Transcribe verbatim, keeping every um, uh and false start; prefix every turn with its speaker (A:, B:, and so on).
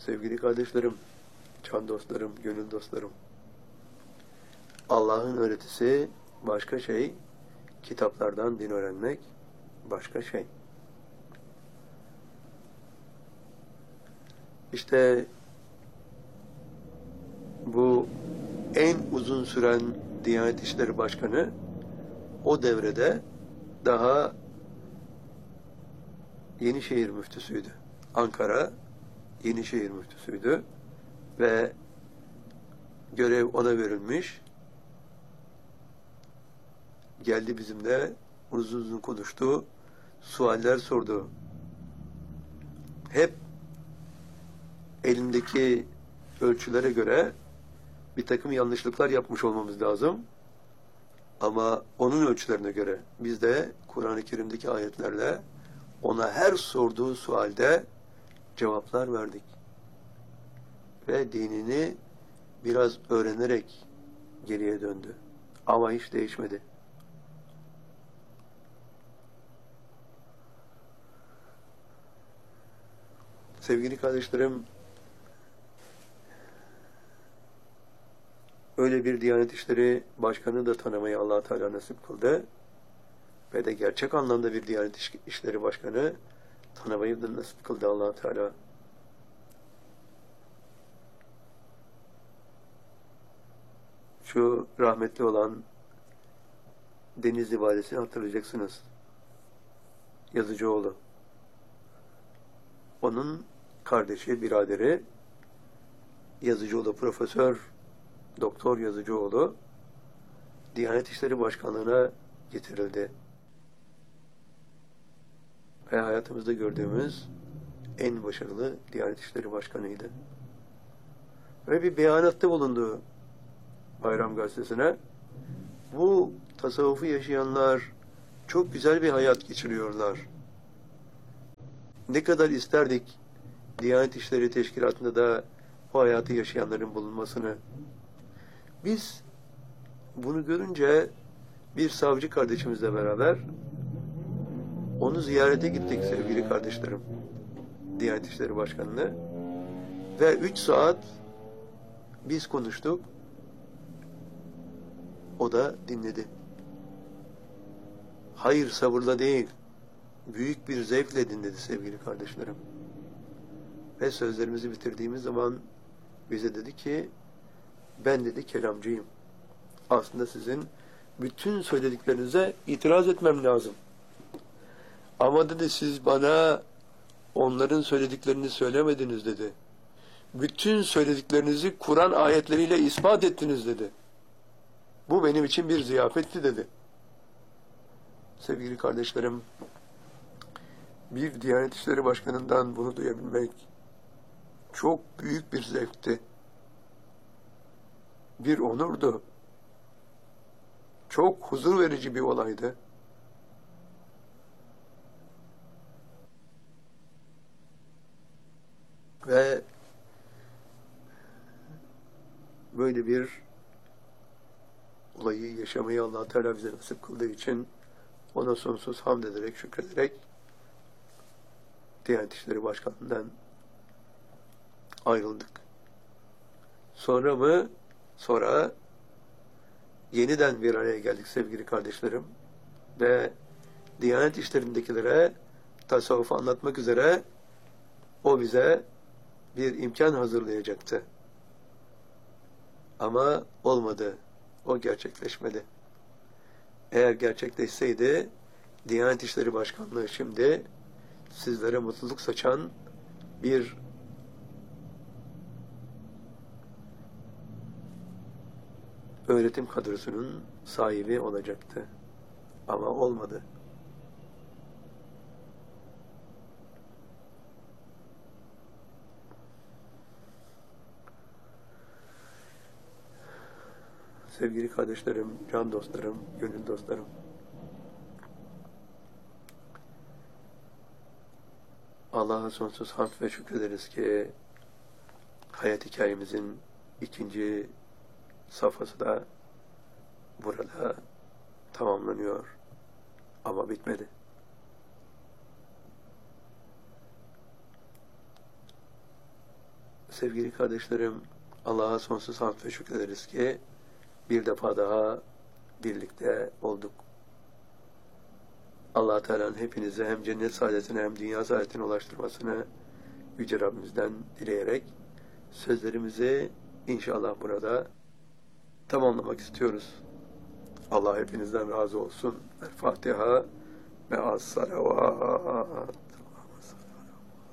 A: Sevgili kardeşlerim, can dostlarım, gönül dostlarım. Allah'ın öğretisi başka şey, kitaplardan din öğrenmek başka şey. İşte bu en uzun süren Diyanet İşleri Başkanı o devrede daha Yenişehir müftüsüydü. Ankara Yenişehir müftüsüydü ve görev ona verilmiş. Geldi bizimle uzun uzun konuştu, sualler sordu. Hep elindeki ölçülere göre bir takım yanlışlıklar yapmış olmamız lazım. Ama onun ölçülerine göre biz de Kur'an-ı Kerim'deki ayetlerle ona her sorduğu sualde cevaplar verdik. Ve dinini biraz öğrenerek geriye döndü. Ama hiç değişmedi. Sevgili kardeşlerim, öyle bir Diyanet İşleri Başkanı da tanımayı Allah Teala nasip kıldı. Ve de gerçek anlamda bir Diyanet İşleri Başkanı tanımayı da nasip kıldı Allah Teala. Şu rahmetli olan Denizli Valisi'ni hatırlayacaksınız. Yazıcıoğlu. Onun kardeşi, biraderi Yazıcıoğlu, Profesör Doktor Yazıcıoğlu Diyanet İşleri Başkanlığı'na getirildi. Ve hayatımızda gördüğümüz en başarılı Diyanet İşleri Başkanı'ydı. Ve bir beyanatta bulundu Bayram Gazetesi'ne. Bu tasavvufu yaşayanlar çok güzel bir hayat geçiriyorlar. Ne kadar isterdik Diyanet İşleri Teşkilatı'nda da bu hayatı yaşayanların bulunmasını. Biz bunu görünce bir savcı kardeşimizle beraber onu ziyarete gittik sevgili kardeşlerim. Diyanet İşleri Başkanı'na. Ve üç saat biz konuştuk. O da dinledi. Hayır, sabırla değil, büyük bir zevkle dinledi sevgili kardeşlerim. Ve sözlerimizi bitirdiğimiz zaman bize dedi ki, ben dedi kelamcıyım. Aslında sizin bütün söylediklerinize itiraz etmem lazım. Ama dedi siz bana onların söylediklerini söylemediniz dedi. Bütün söylediklerinizi Kur'an ayetleriyle ispat ettiniz dedi. Bu benim için bir ziyafetti dedi. Sevgili kardeşlerim, bir Diyanet İşleri Başkanı'ndan bunu duyabilmek çok büyük bir zevkti. Bir onurdu. Çok huzur verici bir olaydı. Ve böyle bir olayı yaşamayı Allah Teala bize nasip kıldığı için ona sonsuz hamd ederek, şükrederek Diyanet İşleri Başkanı'ndan ayrıldık. Sonra mı? Sonra yeniden bir araya geldik sevgili kardeşlerim. Ve Diyanet İşleri'ndekilere tasavvufu anlatmak üzere o bize bir imkan hazırlayacaktı. Ama olmadı. O gerçekleşmedi. Eğer gerçekleşseydi Diyanet İşleri Başkanlığı şimdi sizlere mutluluk saçan bir öğretim kadrosunun sahibi olacaktı. Ama olmadı. Sevgili kardeşlerim, can dostlarım, gönül dostlarım. Allah'a sonsuz hamd ve şükrederiz ki hayat hikayemizin ikinci safhası da burada tamamlanıyor. Ama bitmedi. sevgili kardeşlerim, Allah'a sonsuz hamd ve şükrederiz ki bir defa daha birlikte olduk. Allah Teala'nın hepinize hem cennet saadetine hem dünya saadetine ulaştırmasını Yüce Rabbimizden dileyerek sözlerimizi inşallah burada tamamlamak istiyoruz. Allah hepinizden razı olsun. El Fatiha ve as-salavat.